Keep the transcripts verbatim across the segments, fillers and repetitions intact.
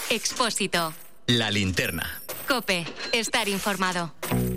Expósito. La linterna. COPE. Estar informado.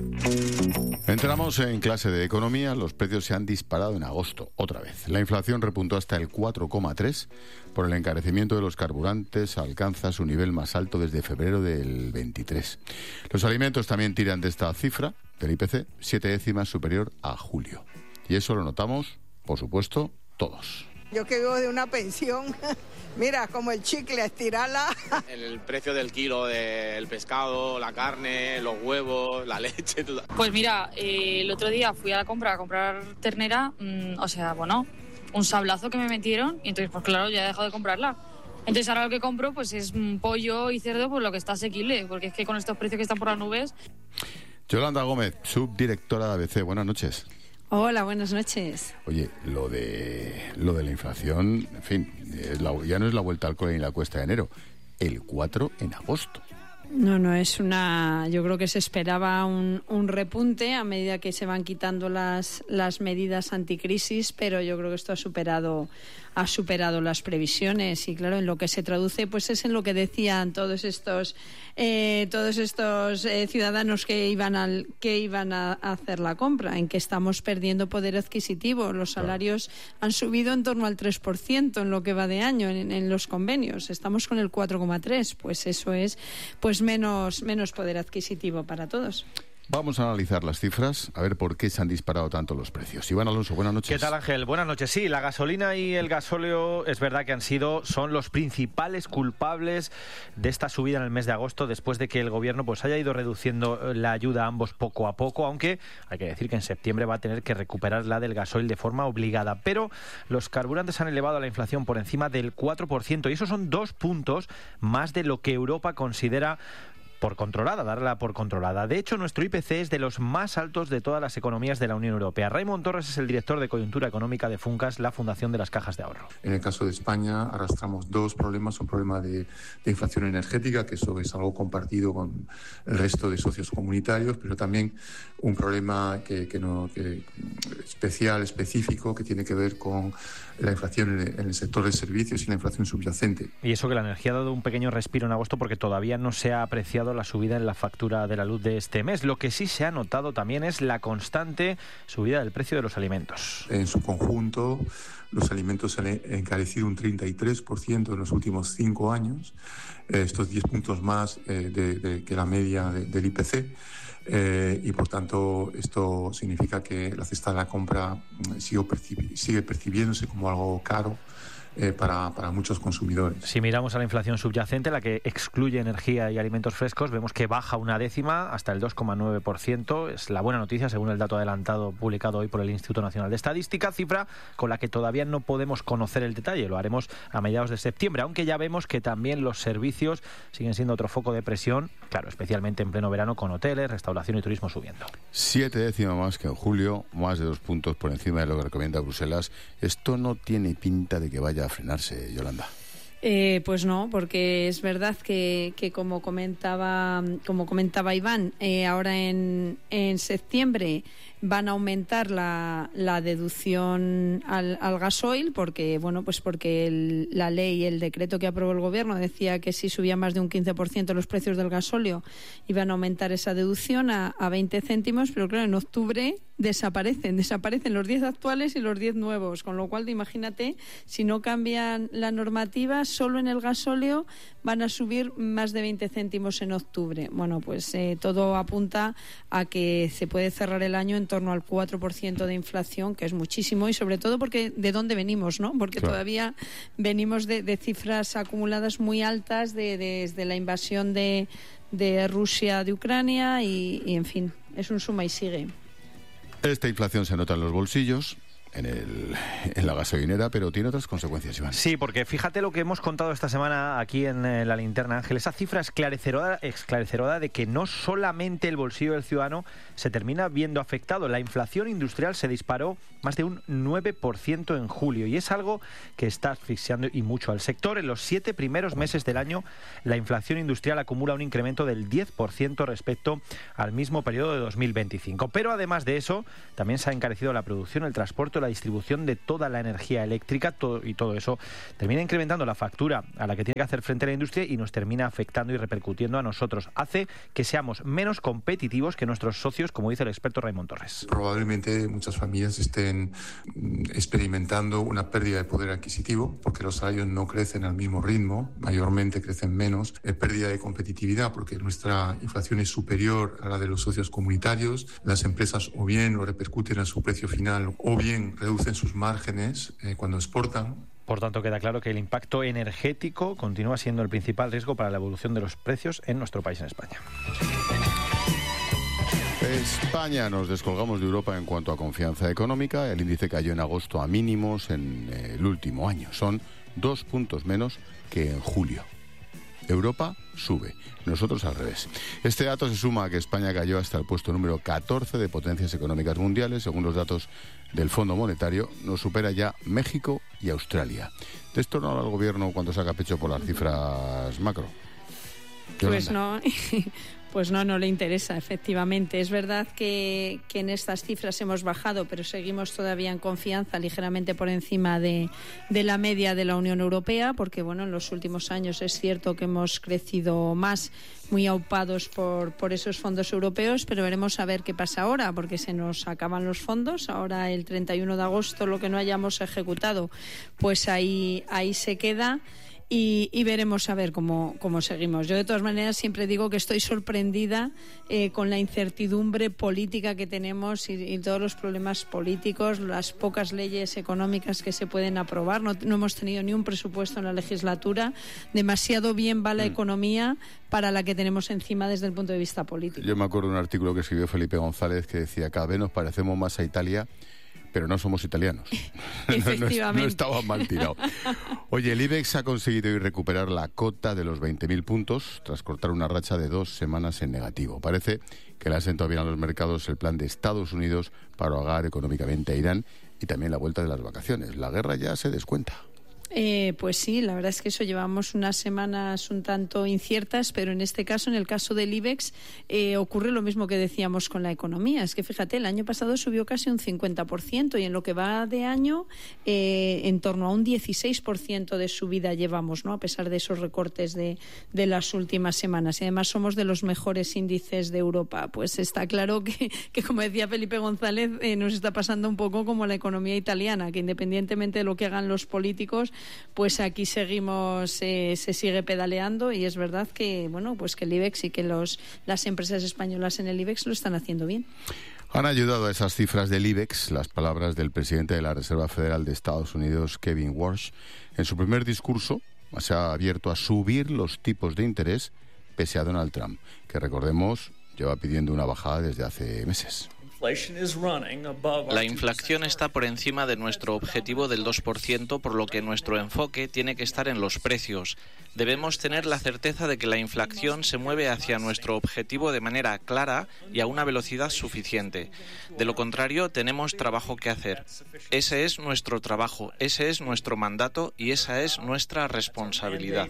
Entramos en clase de economía. Los precios se han disparado en agosto, otra vez. La inflación repuntó hasta el cuatro coma tres. Por el encarecimiento de los carburantes, alcanza su nivel más alto desde febrero del veintitrés. Los alimentos también tiran de esta cifra del I P C, siete décimas superior a julio. Y eso lo notamos, por supuesto, todos. Yo que vivo de una pensión, mira, como el chicle, estirarla. El precio del kilo del pescado, la carne, los huevos, la leche... Todo. Pues mira, eh, el otro día fui a la compra a comprar ternera, mmm, o sea, bueno, un sablazo que me metieron y entonces, pues claro, ya he dejado de comprarla. Entonces ahora lo que compro pues es pollo y cerdo, pues lo que está asequible, porque es que con estos precios que están por las nubes... Yolanda Gómez, subdirectora de A B C, buenas noches. Hola, buenas noches. Oye, lo de lo de la inflación, en fin, es la, ya no es la vuelta al cole ni la cuesta de enero, el cuatro en agosto. No, no, es una... Yo creo que se esperaba un, un repunte a medida que se van quitando las, las medidas anticrisis, pero yo creo que esto ha superado ha superado las previsiones y claro, en lo que se traduce pues es en lo que decían todos estos eh, todos estos eh, ciudadanos que iban al que iban a, a hacer la compra, en que estamos perdiendo poder adquisitivo. Los salarios claro. han subido en torno al tres por ciento en lo que va de año en, en los convenios. Estamos con el cuatro coma tres, pues eso es pues menos menos poder adquisitivo para todos. Vamos a analizar las cifras, a ver por qué se han disparado tanto los precios. Iván Alonso, buenas noches. ¿Qué tal, Ángel? Buenas noches. Sí, la gasolina y el gasóleo es verdad que han sido, son los principales culpables de esta subida en el mes de agosto, después de que el gobierno pues haya ido reduciendo la ayuda a ambos poco a poco, aunque hay que decir que en septiembre va a tener que recuperar la del gasoil de forma obligada. Pero los carburantes han elevado la inflación por encima del cuatro por ciento y esos son dos puntos más de lo que Europa considera por controlada, darla por controlada. De hecho, nuestro I P C es de los más altos de todas las economías de la Unión Europea. Raimon Torres es el director de coyuntura económica de Funcas, la Fundación de las Cajas de Ahorro. En el caso de España arrastramos dos problemas, un problema de, de inflación energética, que eso es algo compartido con el resto de socios comunitarios, pero también un problema que, que no, que especial, específico, que tiene que ver con la inflación en el sector de servicios y la inflación subyacente. Y eso que la energía ha dado un pequeño respiro en agosto porque todavía no se ha apreciado la subida en la factura de la luz de este mes. Lo que sí se ha notado también es la constante subida del precio de los alimentos. En su conjunto, los alimentos han encarecido un treinta y tres por ciento en los últimos cinco años, eh, estos diez puntos más eh, de, de, que la media de, del I P C. Eh, y por tanto esto significa que la cesta de la compra sigue, percibi- sigue percibiéndose como algo caro eh, para, para muchos consumidores. Si miramos a la inflación subyacente, la que excluye energía y alimentos frescos, vemos que baja una décima hasta el dos coma nueve por ciento. Es la buena noticia según el dato adelantado publicado hoy por el Instituto Nacional de Estadística, cifra con la que todavía no podemos conocer el detalle. Lo haremos a mediados de septiembre, aunque ya vemos que también los servicios siguen siendo otro foco de presión, claro, especialmente en pleno verano con hoteles, restauración y turismo subiendo. Siete décimas más que en julio, más de dos puntos por encima de lo que recomienda Bruselas. Esto no tiene pinta de que vaya a frenarse, Yolanda. Eh, pues no, porque es verdad que, que como comentaba como comentaba Iván, eh, ahora en, en septiembre van a aumentar la, la deducción al, al gasoil, porque bueno pues porque el, la ley, el decreto que aprobó el gobierno decía que si subía más de un quince por ciento los precios del gasóleo iban a aumentar esa deducción a, a veinte céntimos, pero claro, en octubre desaparecen, desaparecen los diez actuales y los diez nuevos, con lo cual imagínate, si no cambian la normativa, solo en el gasóleo van a subir más de veinte céntimos en octubre. Bueno, pues eh, todo apunta a que se puede cerrar el año en torno al cuatro por ciento de inflación, que es muchísimo, y sobre todo porque de dónde venimos, ¿no? Porque claro, todavía venimos de, de cifras acumuladas muy altas de, de, desde la invasión de, de Rusia de Ucrania y, y, en fin, es un suma y sigue. Esta inflación se nota en los bolsillos, en, el, en la gasolinera, pero tiene otras consecuencias, Iván. Sí, porque fíjate lo que hemos contado esta semana aquí en eh, La Linterna, Ángel, esa cifra esclarecedora, esclarecedora de que no solamente el bolsillo del ciudadano se termina viendo afectado. La inflación industrial se disparó más de un nueve por ciento en julio y es algo que está asfixiando y mucho al sector. En los siete primeros meses del año, la inflación industrial acumula un incremento del diez por ciento respecto al mismo periodo de dos mil veinticinco. Pero además de eso, también se ha encarecido la producción, el transporte, la distribución de toda la energía eléctrica, todo, y todo eso termina incrementando la factura a la que tiene que hacer frente la industria y nos termina afectando y repercutiendo a nosotros. Hace que seamos menos competitivos que nuestros socios, como dice el experto Raimon Torres. Probablemente muchas familias estén experimentando una pérdida de poder adquisitivo porque los salarios no crecen al mismo ritmo, mayormente crecen menos, eh, pérdida de competitividad porque nuestra inflación es superior a la de los socios comunitarios, las empresas o bien lo repercuten en su precio final o bien reducen sus márgenes eh, cuando exportan. Por tanto, queda claro que el impacto energético continúa siendo el principal riesgo para la evolución de los precios en nuestro país, en España. España, nos descolgamos de Europa en cuanto a confianza económica. El índice cayó en agosto a mínimos en el último año. Son dos puntos menos que en julio. Europa sube, nosotros al revés. Este dato se suma a que España cayó hasta el puesto número catorce de potencias económicas mundiales. Según los datos del Fondo Monetario, nos supera ya México y Australia. ¿De esto no habla el gobierno cuando saca pecho por las cifras macro? Pues no, pues no, no le interesa, efectivamente. Es verdad que, que en estas cifras hemos bajado, pero seguimos todavía en confianza, ligeramente por encima de, de la media de la Unión Europea, porque bueno, en los últimos años es cierto que hemos crecido más, muy aupados por, por esos fondos europeos, pero veremos a ver qué pasa ahora, porque se nos acaban los fondos. Ahora el treinta y uno de agosto lo que no hayamos ejecutado, pues ahí, ahí se queda. Y, y veremos a ver cómo, cómo seguimos. Yo de todas maneras siempre digo que estoy sorprendida eh, con la incertidumbre política que tenemos y, y todos los problemas políticos, las pocas leyes económicas que se pueden aprobar. No, no hemos tenido ni un presupuesto en la legislatura. Demasiado bien va la mm. economía para la que tenemos encima desde el punto de vista político. Yo me acuerdo de un artículo que escribió Felipe González que decía: cada vez nos parecemos más a Italia, pero no somos italianos. Efectivamente. no, no, no estaba mal tirado. Oye, el IBEX ha conseguido hoy recuperar la cota de los veinte mil puntos tras cortar una racha de dos semanas en negativo. Parece que le ha sentado bien a los mercados el plan de Estados Unidos para ahogar económicamente a Irán y también la vuelta de las vacaciones. La guerra ya se descuenta. Eh, pues sí, la verdad es que eso, llevamos unas semanas un tanto inciertas, pero en este caso, en el caso del IBEX, eh, ocurre lo mismo que decíamos con la economía. Es que fíjate, el año pasado subió casi un cincuenta por ciento y en lo que va de año, eh, en torno a un dieciséis por ciento de subida llevamos, ¿no? A pesar de esos recortes de, de las últimas semanas. Y además somos de los mejores índices de Europa. Pues está claro que, que como decía Felipe González, eh, nos está pasando un poco como la economía italiana, que independientemente de lo que hagan los políticos, pues aquí seguimos, eh, se sigue pedaleando y es verdad que, bueno, pues que el IBEX y que los, las empresas españolas en el IBEX lo están haciendo bien. Han ayudado a esas cifras del IBEX las palabras del presidente de la Reserva Federal de Estados Unidos, Kevin Warsh. En su primer discurso se ha abierto a subir los tipos de interés pese a Donald Trump, que recordemos lleva pidiendo una bajada desde hace meses. La inflación está por encima de nuestro objetivo del dos por ciento, por lo que nuestro enfoque tiene que estar en los precios. Debemos tener la certeza de que la inflación se mueve hacia nuestro objetivo de manera clara y a una velocidad suficiente. De lo contrario, tenemos trabajo que hacer. Ese es nuestro trabajo, ese es nuestro mandato y esa es nuestra responsabilidad.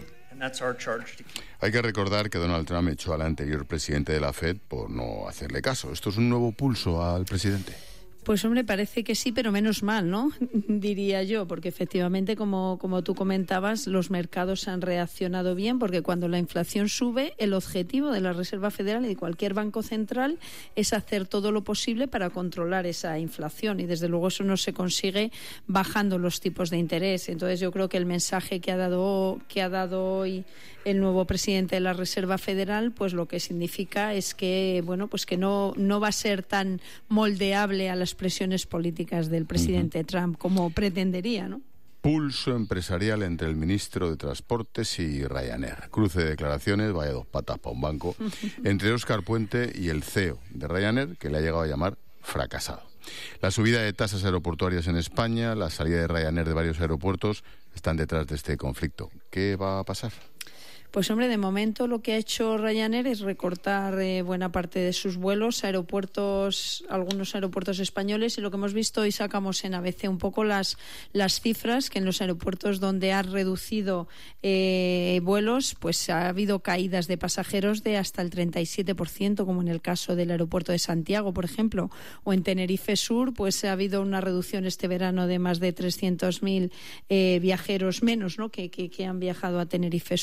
Hay que recordar que Donald Trump echó al anterior presidente de la Fed por no hacerle caso. ¿Esto es un nuevo pulso al presidente? Pues hombre, parece que sí, pero menos mal, ¿no? Diría yo, porque efectivamente, como, como tú comentabas, los mercados han reaccionado bien, porque cuando la inflación sube, el objetivo de la Reserva Federal y de cualquier banco central es hacer todo lo posible para controlar esa inflación, y desde luego eso no se consigue bajando los tipos de interés. Entonces yo creo que el mensaje que ha dado, que ha dado hoy el nuevo presidente de la Reserva Federal, pues lo que significa es que, bueno, pues que no, no va a ser tan moldeable a las presiones políticas del presidente uh-huh. Trump como pretendería, ¿no? Pulso empresarial entre el ministro de Transportes y Ryanair. Cruce de declaraciones, vaya dos patas para un banco, entre Óscar Puente y el C E O de Ryanair, que le ha llegado a llamar fracasado. La subida de tasas aeroportuarias en España, la salida de Ryanair de varios aeropuertos, están detrás de este conflicto. ¿Qué va a pasar? Pues hombre, de momento lo que ha hecho Ryanair es recortar eh, buena parte de sus vuelos a aeropuertos, algunos aeropuertos españoles, y lo que hemos visto, hoy sacamos en A B C un poco las, las cifras, que en los aeropuertos donde ha reducido eh, vuelos, pues ha habido caídas de pasajeros de hasta el treinta y siete por ciento, como en el caso del aeropuerto de Santiago, por ejemplo, o en Tenerife Sur, pues ha habido una reducción este verano de más de trescientos mil eh, viajeros menos, ¿no?, que, que, que han viajado a Tenerife Sur.